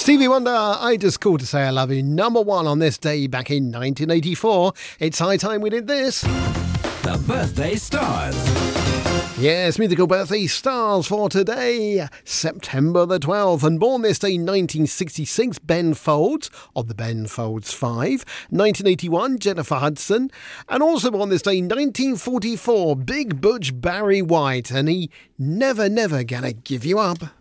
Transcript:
Stevie Wonder, I Just Called to Say I Love You, number one on this day back in 1984. It's high time we did this. The Birthday Stars. Yes, musical birthday stars for today, September the 12th. And born this day, 1966, Ben Folds of the Ben Folds 5. 1981, Jennifer Hudson. And also born this day, 1944, Big Butch Barry White. And he never gonna give you up.